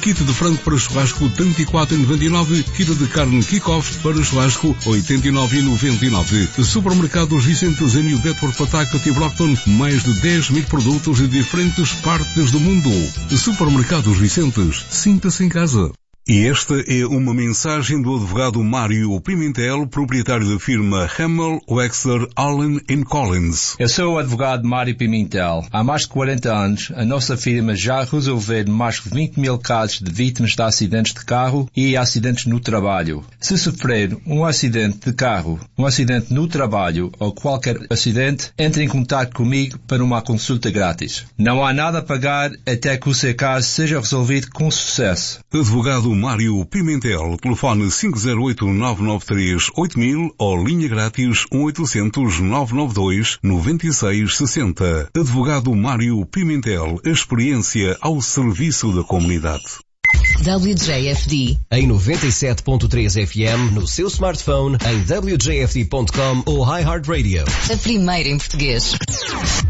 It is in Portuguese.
Kit de frango para churrasco 34,99. Kit de carne Kick-Off para churrasco 89,99. Supermercados Vicentes em New Bedford, Pawtucket e Brockton. Mais de 10.000 produtos de diferentes partes do mundo. Supermercados Vicentes. Sinta-se em casa. E esta é uma mensagem do advogado Mário Pimentel, proprietário da firma Hamel, Wexler, Allen & Collins. Eu sou o advogado Mário Pimentel. Há mais de 40 anos, a nossa firma já resolveu mais de 20.000 casos de vítimas de acidentes de carro e acidentes no trabalho. Se sofrer um acidente de carro, um acidente no trabalho ou qualquer acidente, entre em contato comigo para uma consulta grátis. Não há nada a pagar até que o seu caso seja resolvido com sucesso. Advogado Mário Pimentel, telefone 508-993-8000 ou linha grátis 1-800-992-9660. Advogado Mário Pimentel, experiência ao serviço da comunidade. WJFD em 97.3 FM no seu smartphone, em wjfd.com ou iHeartRadio. A primeira em português.